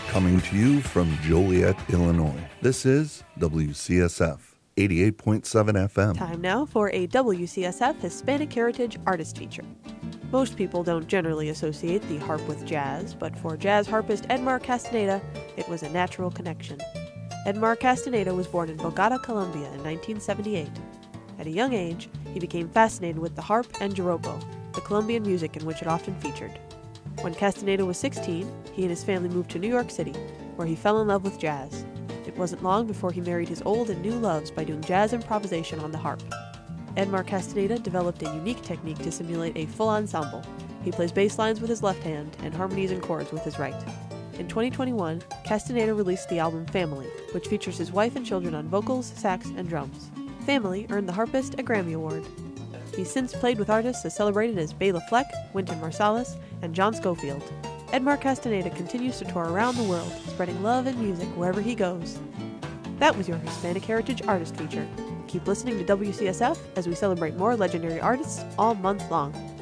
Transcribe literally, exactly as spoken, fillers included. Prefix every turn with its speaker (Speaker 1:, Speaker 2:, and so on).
Speaker 1: Coming to you from Joliet, Illinois, this is W C S F eighty-eight point seven F M.
Speaker 2: Time now for a W C S F Hispanic Heritage Artist Feature. Most people don't generally associate the harp with jazz, but for jazz harpist Edmar Castaneda, it was a natural connection. Edmar Castaneda was born in Bogota, Colombia in nineteen seventy-eight. At a young age, he became fascinated with the harp and joropo, the Colombian music in which it often featured. When Castaneda was sixteen, he and his family moved to New York City, where he fell in love with jazz. It wasn't long before he married his old and new loves by doing jazz improvisation on the harp. Edmar Castaneda developed a unique technique to simulate a full ensemble. He plays bass lines with his left hand and harmonies and chords with his right. In twenty twenty-one, Castaneda released the album Family, which features his wife and children on vocals, sax, and drums. Family earned the harpist a Grammy Award. He's since played with artists as celebrated as Bela Fleck, Wynton Marsalis, and John Scofield. Edmar Castaneda continues to tour around the world, spreading love and music wherever he goes. That was your Hispanic Heritage Artist Feature. Keep listening to W C S F as we celebrate more legendary artists all month long.